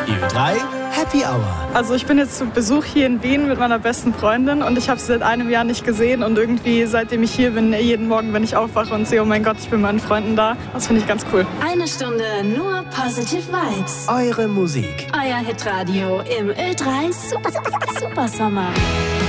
Ö3 Happy Hour. Also ich bin jetzt zu Besuch hier in Wien mit meiner besten Freundin und ich habe sie seit einem Jahr nicht gesehen und irgendwie seitdem ich hier bin, jeden Morgen, wenn ich aufwache und sehe, oh mein Gott, ich bin mit meinen Freunden da, das finde ich ganz cool. Eine Stunde nur Positive Vibes. Eure Musik. Euer Hitradio im Ö3 Super Sommer.